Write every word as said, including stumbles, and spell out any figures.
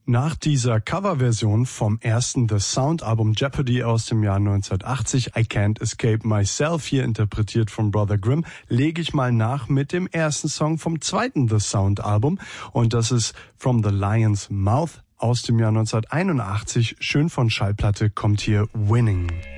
Nach dieser Coverversion vom ersten The Sound Album Jeopardy aus dem Jahr neunzehnhundertachtzig, I Can't Escape Myself, hier interpretiert von Brother Grimm, lege ich mal nach mit dem ersten Song vom zweiten The Sound Album, und das ist From the Lion's Mouth aus dem Jahr neunzehnhunderteinundachtzig. Schön von Schallplatte kommt hier Winning.